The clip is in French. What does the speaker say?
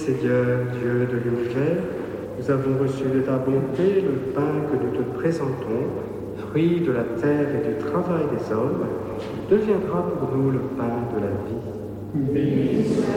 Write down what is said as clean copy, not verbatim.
Seigneur, Dieu de l'univers, nous avons reçu de ta bonté le pain que nous te présentons, fruit de la terre et du travail des hommes. Il deviendra pour nous le pain de la vie. Béni soit